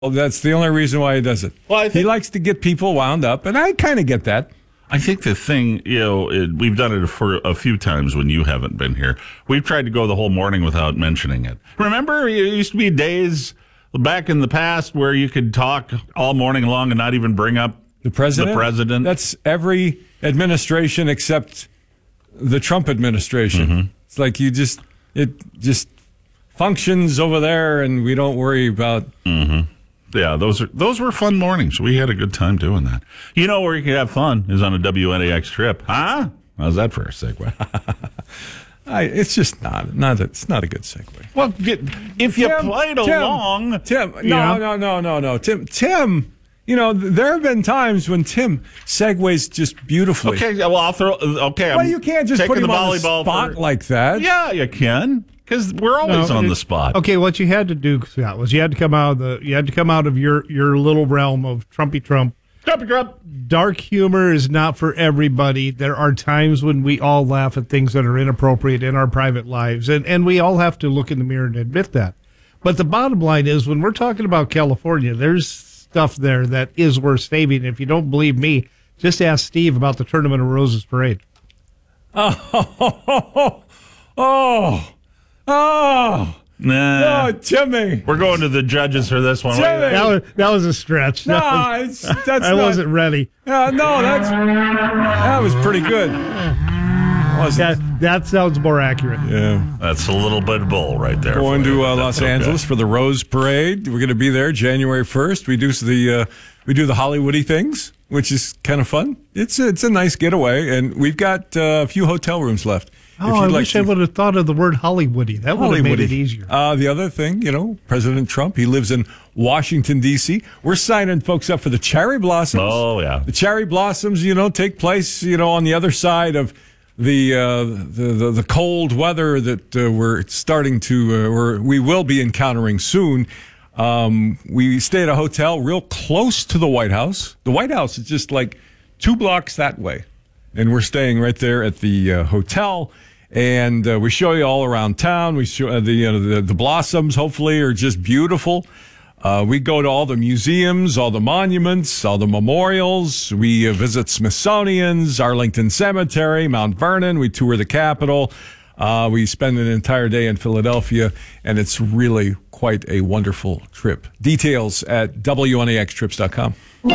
That's the only reason why he does it. Well, he likes to get people wound up, and I kind of get that. I think the thing, we've done it for a few times when you haven't been here. We've tried to go the whole morning without mentioning it. Remember, it used to be days back in the past where you could talk all morning long and not even bring up the president. That's every administration except the Trump administration. Mm-hmm. It's like it just functions over there, and we don't worry about. Mm-hmm. Yeah, those were fun mornings. We had a good time doing that. You know where you can have fun is on a WNAX trip, huh? How's that for a segue? It's just not it's not a good segue. Well, if you played along, Tim. No. Tim. There have been times when Tim segues just beautifully. Okay, well, I'll throw. Okay, well, you can't just put him on the spot like that. Yeah, you can. Because we're always on the spot. Okay, what you had to do, Scott, was you had to come out of your little realm of Trumpy Trump. Trumpy Trump. Dark humor is not for everybody. There are times when we all laugh at things that are inappropriate in our private lives, and we all have to look in the mirror and admit that. But the bottom line is, when we're talking about California, there's stuff there that is worth saving. If you don't believe me, just ask Steve about the Tournament of Roses parade. Oh, nah. No, Timmy. We're going to the judges for this one. That was a stretch. No, I wasn't ready. No, that was pretty good. That sounds more accurate. Yeah. That's a little bit of bull right there. Going to Los Angeles for the Rose Parade. We're going to be there January 1st. We do the Hollywoody things, which is kind of fun. It's a nice getaway, and we've got a few hotel rooms left. I wish I would have thought of the word Hollywoody. That would have made it easier. The other thing, President Trump, he lives in Washington, D.C. We're signing folks up for the cherry blossoms. Oh, yeah. The cherry blossoms, take place, on the other side of the cold weather that we're starting to, or we will be encountering soon. We stay at a hotel real close to the White House. The White House is just like 2 blocks that way. And we're staying right there at the hotel. And we show you all around town. We show the blossoms, hopefully, are just beautiful. We go to all the museums, all the monuments, all the memorials. We visit Smithsonian's, Arlington Cemetery, Mount Vernon. We tour the Capitol. We spend an entire day in Philadelphia, and it's really quite a wonderful trip. Details at WNAXtrips.com.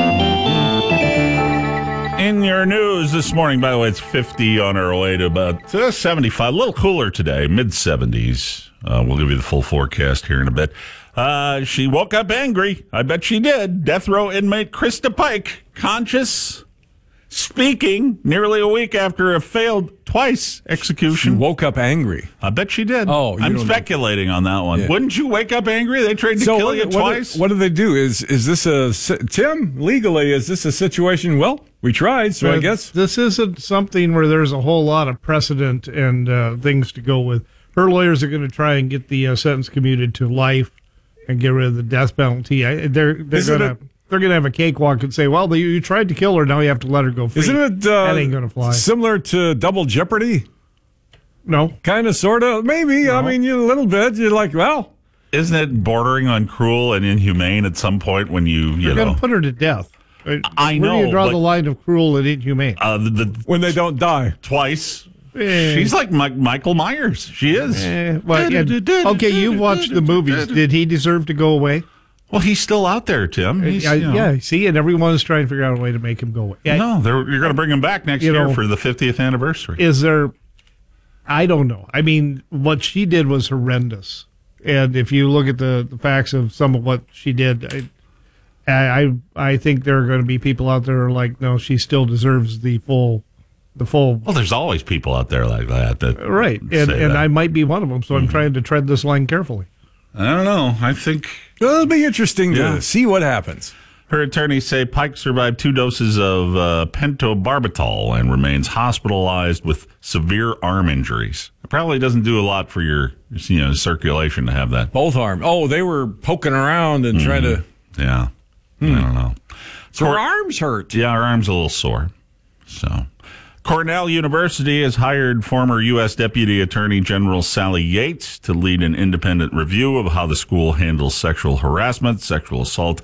In your news this morning, by the way, it's 50 on our way to about 75. A little cooler today, mid-70s. We'll give you the full forecast here in a bit. She woke up angry. I bet she did. Death row inmate Krista Pike, conscious, speaking nearly a week after a failed twice execution. She woke up angry. I bet she did. Oh, I'm speculating on that one. Yeah. Wouldn't you wake up angry? They tried to kill you twice. What do they do? Is this Tim, legally, is this a situation? Well, we tried, so I guess. This isn't something where there's a whole lot of precedent and things to go with. Her lawyers are going to try and get the sentence commuted to life and get rid of the death penalty. They're going to have a cakewalk and say, well, you tried to kill her, now you have to let her go free. Isn't it that ain't going to fly. Similar to Double Jeopardy? No. Kind of, sort of, maybe. No. I mean, a little bit. You're like, well. Isn't it bordering on cruel and inhumane at some point when you're going to put her to death? I know. Where do you draw the line of cruel and inhumane? When they don't die. Twice. She's like Michael Myers. She is. Okay, you've watched the movies. Did he deserve to go away? Well, he's still out there, Tim. Yeah, see, and everyone is trying to figure out a way to make him go away. No, you're going to bring him back next year for the 50th anniversary. Is there... I don't know. I mean, what she did was horrendous. And if you look at the facts of some of what she did, I think there are going to be people out there who are like, no, she still deserves the full. Well, there's always people out there like that. Right, and I might be one of them. So I'm trying to tread this line carefully. I don't know. I think it'll be interesting to see what happens. Her attorneys say Pike survived 2 doses of pentobarbital and remains hospitalized with severe arm injuries. It probably doesn't do a lot for your circulation to have that. Both arms. Oh, they were poking around and trying to. Yeah. I don't know. So her arms hurt. Yeah, her arm's a little sore. So, Cornell University has hired former U.S. Deputy Attorney General Sally Yates to lead an independent review of how the school handles sexual harassment, sexual assault,